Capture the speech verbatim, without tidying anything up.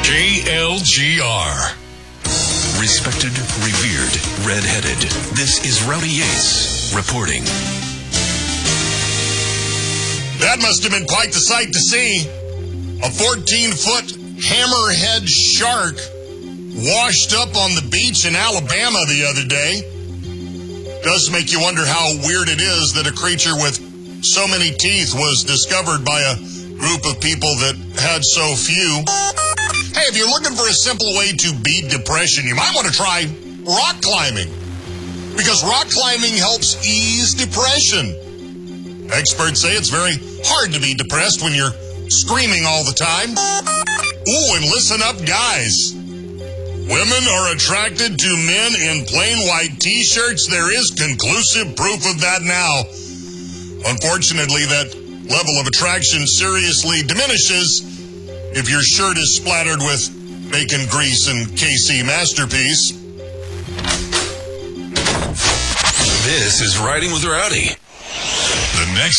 K L G R. Respected, revered, red-headed. This is Rowdy Yates reporting. That must have been quite the sight to see. A fourteen-foot hammerhead shark washed up on the beach in Alabama the other day. Does make you wonder how weird it is that a creature with so many teeth was discovered by a group of people that had so few. Hey, if you're looking for a simple way to beat depression, you might want to try rock climbing, because rock climbing helps ease depression. Experts say it's very hard to be depressed when you're screaming all the time. Ooh, and listen up, guys. Women are attracted to men in plain white t-shirts. There is conclusive proof of that now. Unfortunately, that level of attraction seriously diminishes if your shirt is splattered with bacon grease and K C Masterpiece. This is Riding with Rowdy. The next